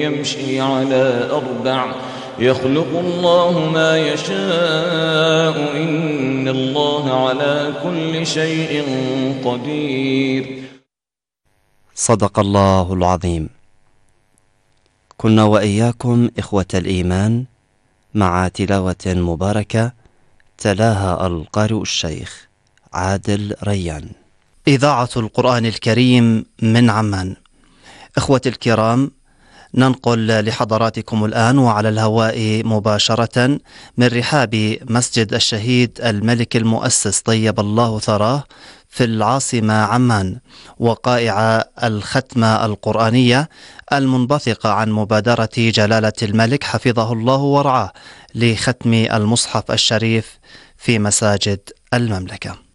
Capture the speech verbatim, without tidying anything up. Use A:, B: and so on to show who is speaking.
A: يمشي على أربع يخلق الله ما يشاء إن الله على كل شيء قدير.
B: صدق الله العظيم. كنا وإياكم إخوة الإيمان مع تلاوة مباركة تلاها القارئ الشيخ عادل ريان. إذاعة القرآن الكريم من عمان. إخوة الكرام، ننقل لحضراتكم الآن وعلى الهواء مباشرة من رحاب مسجد الشهيد الملك المؤسس طيب الله ثراه في العاصمة عمان، وقائع الختمة القرآنية المنبثقة عن مبادرة جلالة الملك حفظه الله ورعاه لختم المصحف الشريف في مساجد المملكة.